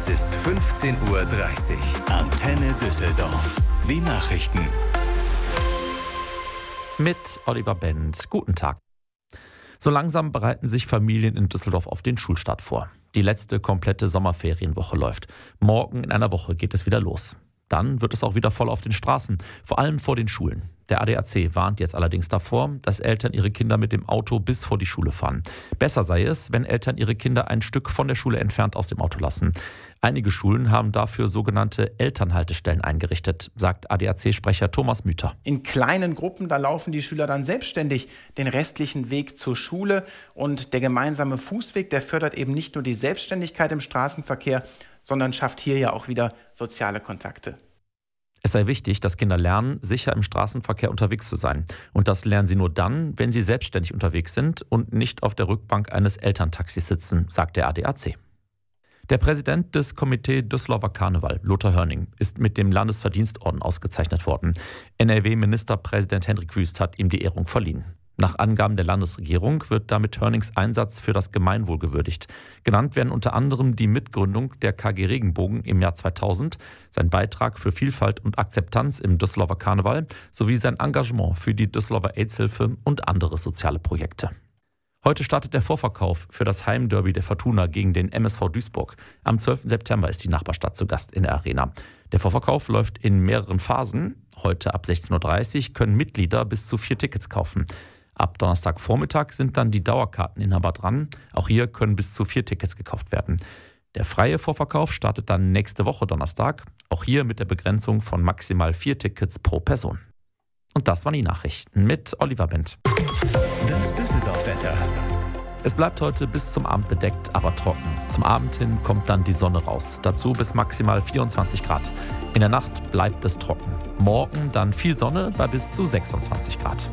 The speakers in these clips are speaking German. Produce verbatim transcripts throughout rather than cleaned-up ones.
Es ist fünfzehn Uhr dreißig. Antenne Düsseldorf. Die Nachrichten. Mit Oliver Bendt. Guten Tag. So langsam bereiten sich Familien in Düsseldorf auf den Schulstart vor. Die letzte komplette Sommerferienwoche läuft. Morgen in einer Woche geht es wieder los. Dann wird es auch wieder voll auf den Straßen, vor allem vor den Schulen. Der A D A C warnt jetzt allerdings davor, dass Eltern ihre Kinder mit dem Auto bis vor die Schule fahren. Besser sei es, wenn Eltern ihre Kinder ein Stück von der Schule entfernt aus dem Auto lassen. Einige Schulen haben dafür sogenannte Elternhaltestellen eingerichtet, sagt A D A C-Sprecher Thomas Müther. In kleinen Gruppen, da laufen die Schüler dann selbstständig den restlichen Weg zur Schule. Und der gemeinsame Fußweg, der fördert eben nicht nur die Selbstständigkeit im Straßenverkehr, sondern schafft hier ja auch wieder soziale Kontakte. Es sei wichtig, dass Kinder lernen, sicher im Straßenverkehr unterwegs zu sein. Und das lernen sie nur dann, wenn sie selbstständig unterwegs sind und nicht auf der Rückbank eines Elterntaxis sitzen, sagt der A D A C. Der Präsident des Komitee Düsseldorfer Karneval, Lothar Hörning, ist mit dem Landesverdienstorden ausgezeichnet worden. N R W-Ministerpräsident Hendrik Wüst hat ihm die Ehrung verliehen. Nach Angaben der Landesregierung wird damit Hörnings Einsatz für das Gemeinwohl gewürdigt. Genannt werden unter anderem die Mitgründung der K G Regenbogen im Jahr zweitausend, sein Beitrag für Vielfalt und Akzeptanz im Düsseldorfer Karneval sowie sein Engagement für die Düsseldorfer AIDS-Hilfe und andere soziale Projekte. Heute startet der Vorverkauf für das Heimderby der Fortuna gegen den M S V Duisburg. Am zwölften September ist die Nachbarstadt zu Gast in der Arena. Der Vorverkauf läuft in mehreren Phasen. Heute ab sechzehn Uhr dreißig können Mitglieder bis zu vier Tickets kaufen. Ab Donnerstagvormittag sind dann die Dauerkarteninhaber dran. Auch hier können bis zu vier Tickets gekauft werden. Der freie Vorverkauf startet dann nächste Woche Donnerstag. Auch hier mit der Begrenzung von maximal vier Tickets pro Person. Und das waren die Nachrichten mit Oliver Bendt. Das Düsseldorf-Wetter. Es bleibt heute bis zum Abend bedeckt, aber trocken. Zum Abend hin kommt dann die Sonne raus. Dazu bis maximal vierundzwanzig Grad. In der Nacht bleibt es trocken. Morgen dann viel Sonne bei bis zu sechsundzwanzig Grad.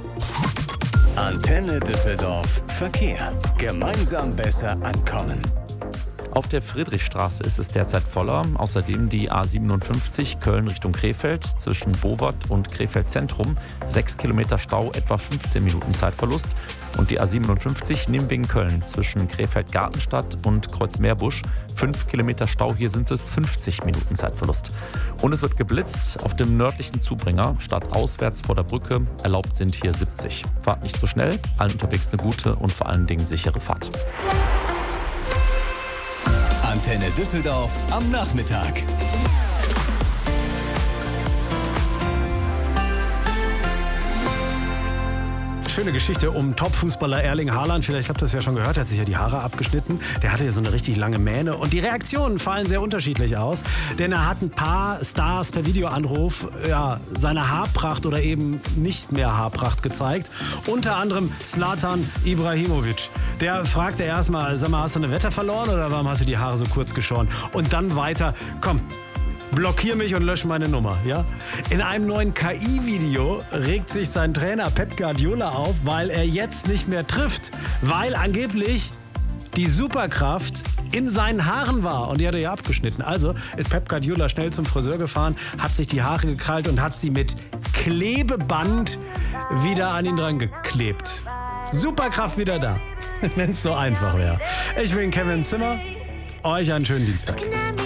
Antenne Düsseldorf. Verkehr. Gemeinsam besser ankommen. Auf der Friedrichstraße ist es derzeit voller. Außerdem die A siebenundfünfzig Köln Richtung Krefeld zwischen Bowert und Krefeld Zentrum. sechs Kilometer Stau, etwa fünfzehn Minuten Zeitverlust. Und die A siebenundfünfzig Nimwegen-Köln zwischen Krefeld Gartenstadt und Kreuzmeerbusch. fünf Kilometer Stau, hier sind es fünfzig Minuten Zeitverlust. Und es wird geblitzt auf dem nördlichen Zubringer. Stadtauswärts vor der Brücke erlaubt sind hier siebzig. Fahrt nicht zu schnell, allen unterwegs eine gute und vor allen Dingen sichere Fahrt. Antenne Düsseldorf am Nachmittag. Schöne Geschichte um Topfußballer Erling Haaland. Vielleicht habt ihr das ja schon gehört, er hat sich ja die Haare abgeschnitten. Der hatte ja so eine richtig lange Mähne. Und die Reaktionen fallen sehr unterschiedlich aus. Denn er hat ein paar Stars per Videoanruf ja, seine Haarpracht oder eben nicht mehr Haarpracht gezeigt. Unter anderem Zlatan Ibrahimovic. Der fragte erstmal, sag mal, hast du eine Wette verloren oder warum hast du die Haare so kurz geschoren? Und dann weiter, komm, blockier mich und lösch meine Nummer. Ja? In einem neuen K I-Video regt sich sein Trainer Pep Guardiola auf, weil er jetzt nicht mehr trifft. Weil angeblich die Superkraft in seinen Haaren war und die hat er ja abgeschnitten. Also ist Pep Guardiola schnell zum Friseur gefahren, hat sich die Haare gekrallt und hat sie mit Klebeband wieder an ihn dran geklebt. Superkraft wieder da, wenn es so einfach wäre. Ich bin Kevin Zimmer, euch einen schönen Dienstag.